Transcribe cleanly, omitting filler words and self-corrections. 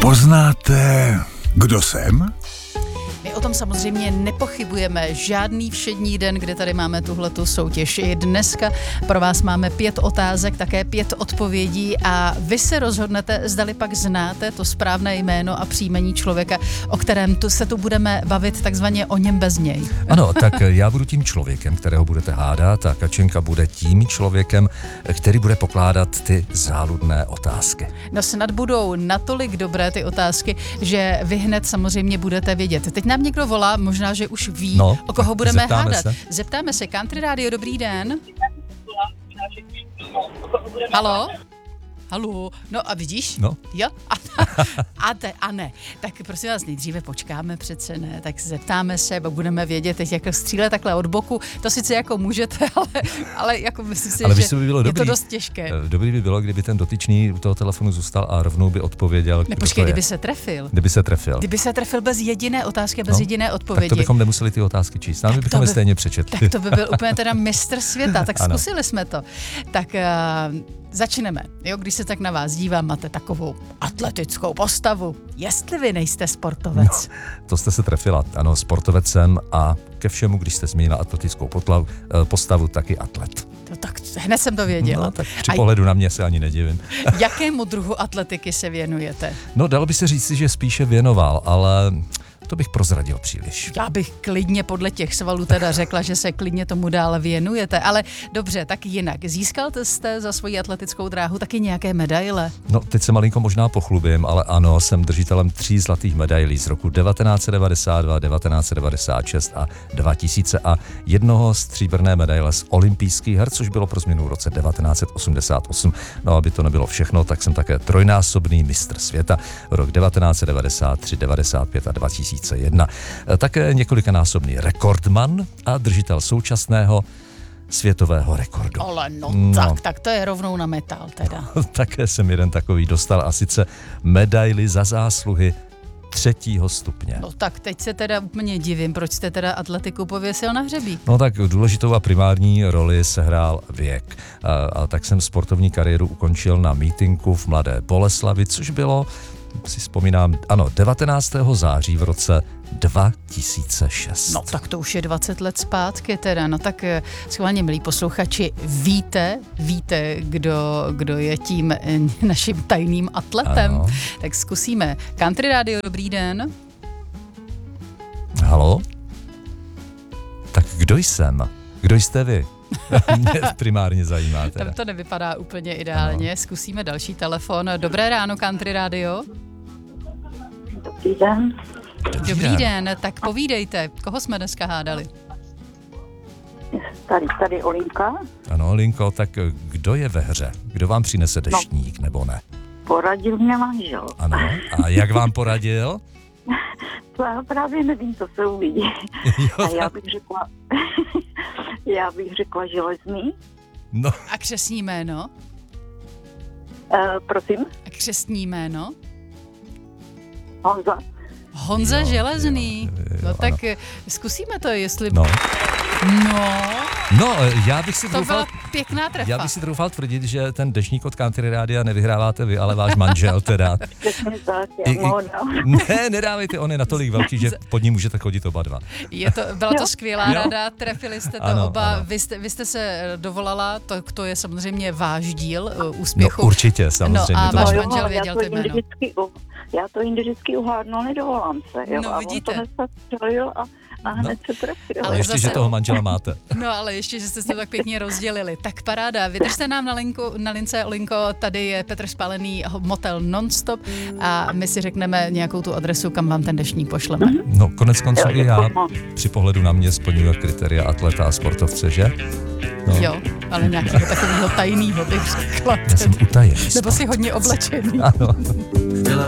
Poznáte, kdo jsem? My o tom samozřejmě nepochybujeme. Žádný všední den, kde tady máme tuhletu soutěž. I dneska pro vás máme 5 otázek, také 5 odpovědí a vy se rozhodnete, zdali pak znáte to správné jméno a příjmení člověka, o kterém se tu budeme bavit takzvaně o něm bez něj. Ano, tak já budu tím člověkem, kterého budete hádat, a Kačenka bude tím člověkem, který bude pokládat ty záludné otázky. No snad budou natolik dobré ty otázky, že vy hned samozřejmě budete vědět. Teď nám někdo volá, možná, že už ví, o koho budeme hádat. Zeptáme se. Country Radio, dobrý den. Halo? Haló, no a vidíš? No. Jo? A ne. Tak prosím vás, nejdříve počkáme přece, ne? Tak zeptáme se, budeme vědět, teď jako střílet takhle od boku, to sice jako můžete, ale jako myslím si, ale že by bylo je dobrý, to dost těžké. Dobrý by bylo, kdyby ten dotyčný u toho telefonu zůstal a rovnou by odpověděl. Počkej, kdyby se trefil. Kdyby se trefil bez jediné otázky a bez jediné odpovědi. Tak to bychom nemuseli ty otázky číst, nám bychom je stejně přečetli. Tak to by byl úplně teda mistr světa, tak zkusili jsme to. Tak začneme. Jo, když se tak na vás dívám, máte takovou atletickou postavu. Jestli vy nejste sportovec. No, to jste se trefila. Ano, sportovec jsem a ke všemu, když jste zmínila atletickou postavu, taky atlet. No, tak hned jsem to věděla. No, tak při pohledu na mě se ani nedivím. Jakému druhu atletiky se věnujete? No, dalo by se říct, že spíše věnoval, ale to bych prozradil příliš. Já bych klidně podle těch svalů teda řekla, že se klidně tomu dále věnujete, ale dobře, tak jinak. Získal jste za svoji atletickou dráhu taky nějaké medaile? No, teď se malinko možná pochlubím, ale ano, jsem držitelem 3 zlatých medailí z roku 1992, 1996 a 2000 a jednoho stříbrné medaile z olympijských her, což bylo pro změnu v roce 1988. No, aby to nebylo všechno, tak jsem také trojnásobný mistr světa rok 1993, 95 a 2001. Také několikanásobný rekordman a držitel současného světového rekordu. Ale tak to je rovnou na metal teda. Také jsem jeden takový dostal a sice medaili za zásluhy 3. stupně. No tak teď se teda úplně divím, proč jste teda atletiku pověsil na hřebík. No tak důležitou a primární roli sehrál věk. A tak jsem sportovní kariéru ukončil na mítinku v Mladé Boleslavi, což bylo, si vzpomínám, 19. září v roce 2006. No tak to už je 20 let zpátky teda, no tak schválně, milí posluchači, víte, kdo je tím naším tajným atletem? Ano. Tak zkusíme. Country Radio, dobrý den. Haló? Tak kdo jsem? Kdo jste vy? Mě primárně zajímá teda. Tam to nevypadá úplně ideálně. Ano. Zkusíme další telefon. Dobré ráno, Country Radio. Dobrý den. Dobrý den, tak povídejte, koho jsme dneska hádali? Tady Olinka. Ano, Olinko, tak kdo je ve hře? Kdo vám přinese deštník, nebo ne? Poradil mě manžel. Ano, a jak vám poradil? To já právě nevím, co se uvidí. A já bych řekla Železný. No. A křestní jméno? Prosím? A křestní jméno? Honza Železný. Jo, no tak zkusíme to, jestli... No, já bych si to byla pěkná trefa. Já bych si troufal tvrdit, že ten deštník od Country Rádia nevyhráváte vy, ale váš manžel teda. Ne, nedávejte, on je natolik velký, že pod ním můžete chodit oba dva. Byla to skvělá rada, trefili jste to oba. Ano. Vy jste se dovolala, to je samozřejmě váš díl úspěchu. No určitě, samozřejmě. No a váš manžel věděl to jméno. Já to jinde vždycky uhádnu, nedovolám se. Jo? No vidíte. A on to nestřelil a hned se trefil. Ale ještě, že toho manžela máte. No ale ještě, že jste se to tak pěkně rozdělili. Tak paráda, vydržte nám na lince, Olinko, tady je Petr Spálený, motel Nonstop a my si řekneme nějakou tu adresu, kam vám ten deštník pošleme. No konec konců i já při pohledu na mě splňuji kritéria atleta a sportovce, že? No. Jo, ale nějakého takového tajného bych řekla. Já jsem utajený. Nebo si hodně oblečený. Ano.